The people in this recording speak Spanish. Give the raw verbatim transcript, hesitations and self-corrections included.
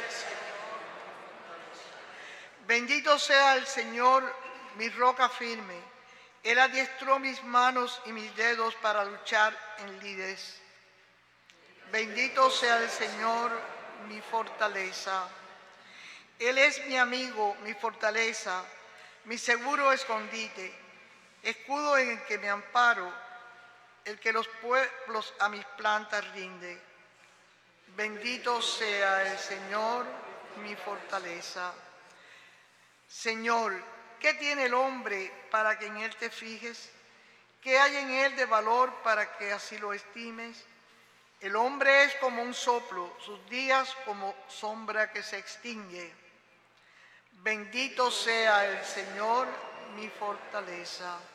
Bendito sea el Señor, mi roca firme. Él adiestró mis manos y mis dedos para luchar en lides. Bendito sea el Señor, mi fortaleza. Él es mi amigo, mi fortaleza, mi seguro escondite, escudo en el que me amparo, el que los pueblos a mis plantas rinde. Bendito sea el Señor, mi fortaleza. Señor, ¿qué tiene el hombre para que en él te fijes? ¿Qué hay en él de valor para que así lo estimes? El hombre es como un soplo, sus días como sombra que se extingue. Bendito sea el Señor, mi fortaleza.